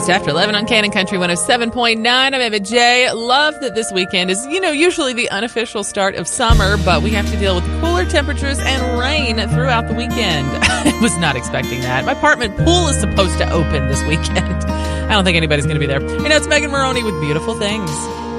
It's after 11 on Cannon Country 107.9. I'm Eva J. Love that this weekend is, usually the unofficial start of summer, but we have to deal with cooler temperatures and rain throughout the weekend. I was not expecting that. My apartment pool is supposed to open this weekend. I don't think anybody's going to be there. It's Megan Maroney with Beautiful Things.